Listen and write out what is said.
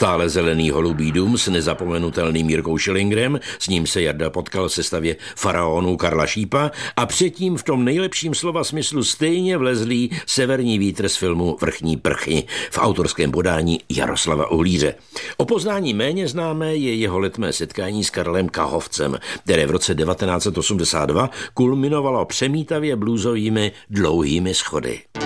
Stále zelený holubý dům s nezapomenutelným Jirkou Schillingerem, s ním se Jarda potkal v sestavě Faraonů Karla Šípa a předtím v tom nejlepším slova smyslu stejně vlezlý Severní vítr z filmu Vrchní prchy v autorském podání Jaroslava Uhlíře. O poznání méně známé je jeho letmé setkání s Karlem Kahovcem, které v roce 1982 kulminovalo přemítavě bluesovými Dlouhými schody.